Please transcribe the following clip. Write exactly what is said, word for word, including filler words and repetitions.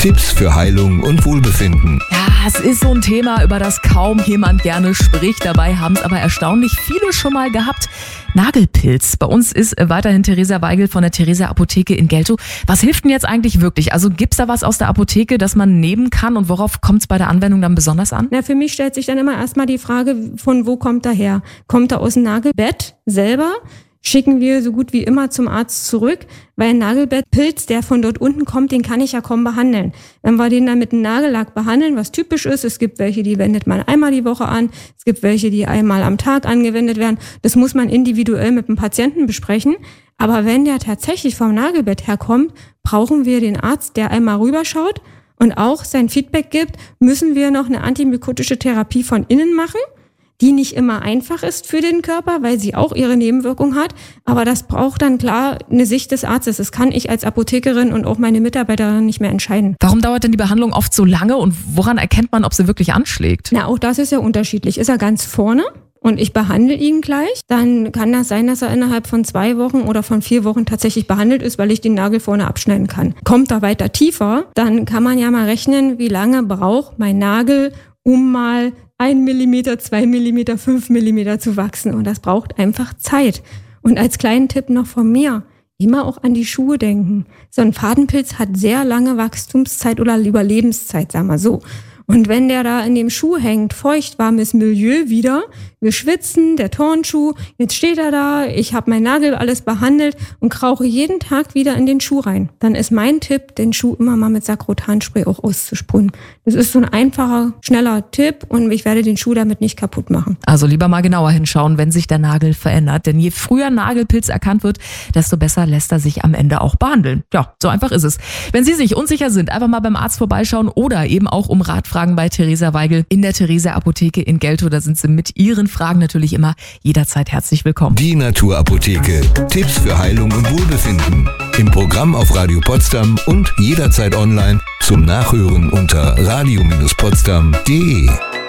Tipps für Heilung und Wohlbefinden. Ja, es ist so ein Thema, über das kaum jemand gerne spricht. Dabei haben es aber erstaunlich viele schon mal gehabt. Nagelpilz. Bei uns ist weiterhin Theresa Weigel von der Theresa Apotheke in Geltow. Was hilft denn jetzt eigentlich wirklich? Also gibt's da was aus der Apotheke, das man nehmen kann, und worauf kommt es bei der Anwendung dann besonders an? Na, für mich stellt sich dann immer erstmal die Frage, von wo kommt er her? Kommt er aus dem Nagelbett selber? Schicken wir so gut wie immer zum Arzt zurück, weil ein Nagelbettpilz, der von dort unten kommt, den kann ich ja kaum behandeln. Wenn wir den dann mit einem Nagellack behandeln, was typisch ist, es gibt welche, die wendet man einmal die Woche an, es gibt welche, die einmal am Tag angewendet werden. Das muss man individuell mit dem Patienten besprechen. Aber wenn der tatsächlich vom Nagelbett herkommt, brauchen wir den Arzt, der einmal rüberschaut und auch sein Feedback gibt, müssen wir noch eine antimykotische Therapie von innen machen, die nicht immer einfach ist für den Körper, weil sie auch ihre Nebenwirkung hat. Aber das braucht dann klar eine Sicht des Arztes. Das kann ich als Apothekerin und auch meine Mitarbeiterin nicht mehr entscheiden. Warum dauert denn die Behandlung oft so lange und woran erkennt man, ob sie wirklich anschlägt? Na, auch das ist ja unterschiedlich. Ist er ganz vorne und ich behandle ihn gleich, dann kann das sein, dass er innerhalb von zwei Wochen oder von vier Wochen tatsächlich behandelt ist, weil ich den Nagel vorne abschneiden kann. Kommt er weiter tiefer, dann kann man ja mal rechnen, wie lange braucht mein Nagel, um mal ein Millimeter, zwei Millimeter, fünf Millimeter zu wachsen. Und das braucht einfach Zeit. Und als kleinen Tipp noch von mir, immer auch an die Schuhe denken. So ein Fadenpilz hat sehr lange Wachstumszeit oder Überlebenszeit, sagen wir so. Und wenn der da in dem Schuh hängt, feuchtwarmes Milieu wieder, wir schwitzen, der Turnschuh, jetzt steht er da, ich habe meinen Nagel alles behandelt und krauche jeden Tag wieder in den Schuh rein. Dann ist mein Tipp, den Schuh immer mal mit Sakrotanspray auch auszusprühen. Das ist so ein einfacher, schneller Tipp und ich werde den Schuh damit nicht kaputt machen. Also lieber mal genauer hinschauen, wenn sich der Nagel verändert. Denn je früher Nagelpilz erkannt wird, desto besser lässt er sich am Ende auch behandeln. Ja, so einfach ist es. Wenn Sie sich unsicher sind, einfach mal beim Arzt vorbeischauen oder eben auch um Rat fragen bei Theresa Weigel in der Theresa Apotheke in Geltow. Da sind Sie mit Ihren Fragen natürlich immer jederzeit herzlich willkommen. Die Naturapotheke. Tipps für Heilung und Wohlbefinden. Im Programm auf Radio Potsdam und jederzeit online zum Nachhören unter radio Bindestrich potsdam punkt de.